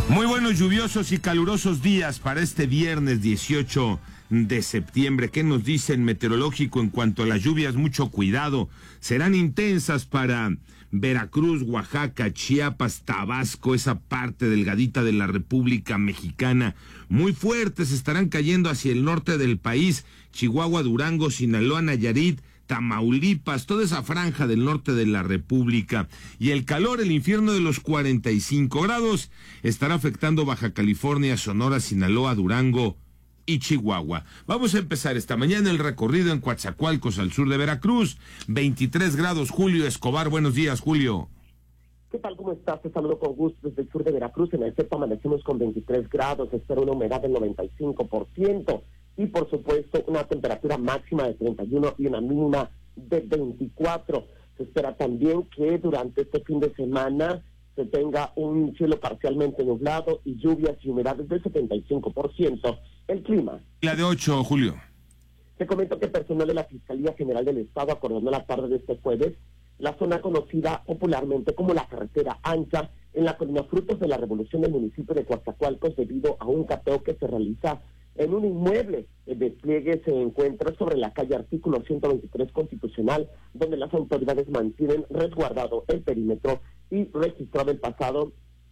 Muy buenos, lluviosos y calurosos días para este viernes 18 de septiembre. ¿Qué nos dice el meteorológico en cuanto a las lluvias? Mucho cuidado. Serán intensas para Veracruz, Oaxaca, Chiapas, Tabasco, esa parte delgadita de la República Mexicana. Muy fuertes estarán cayendo hacia el norte del país. Chihuahua, Durango, Sinaloa, Nayarit, Tamaulipas, toda esa franja del norte de la República. Y el calor, el infierno de los 45 grados, estará afectando Baja California, Sonora, Sinaloa, Durango y Chihuahua. Vamos a empezar esta mañana el recorrido en Coatzacoalcos, al sur de Veracruz. 23 grados, Julio Escobar. Buenos días, Julio. ¿Qué tal? ¿Cómo estás? Te saludo con gusto desde el sur de Veracruz. En el centro amanecemos con 23 grados, espera una humedad del 95%. Y por supuesto una temperatura máxima de 31 y una mínima de 24. Se espera también que durante este fin de semana se tenga un cielo parcialmente nublado y lluvias y humedades del 75%. El clima. La de 8, Julio. Te comento que personal de la Fiscalía General del Estado acordonó la tarde de este jueves la zona conocida popularmente como la Carretera Ancha en la colonia Frutos de la Revolución del municipio de Coatzacoalcos debido a un cateo que se realiza en un inmueble. El despliegue se encuentra sobre la calle Artículo 123 Constitucional, donde las autoridades mantienen resguardado el perímetro y registrado el pasado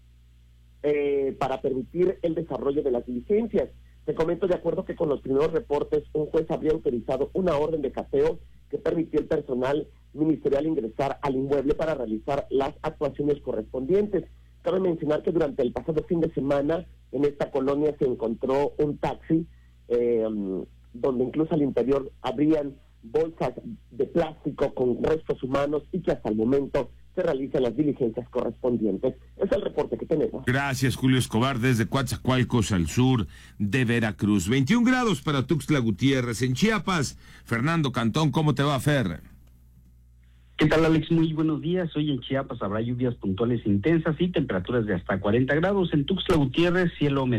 para permitir el desarrollo de las diligencias. Te comento, de acuerdo que con los primeros reportes, un juez habría autorizado una orden de cateo que permitió al personal ministerial ingresar al inmueble para realizar las actuaciones correspondientes. Cabe mencionar que durante el pasado fin de semana en esta colonia se encontró un taxi donde incluso al interior habrían bolsas de plástico con restos humanos y que hasta el momento se realizan las diligencias correspondientes. Es el reporte que tenemos. Gracias, Julio Escobar, desde Coatzacoalcos, al sur de Veracruz. 21 grados para Tuxtla Gutiérrez. En Chiapas, Fernando Cantón, ¿cómo te va, Fer? ¿Qué tal, Alex? Muy buenos días. Hoy en Chiapas habrá lluvias puntuales intensas y temperaturas de hasta 40 grados. En Tuxtla Gutiérrez, cielo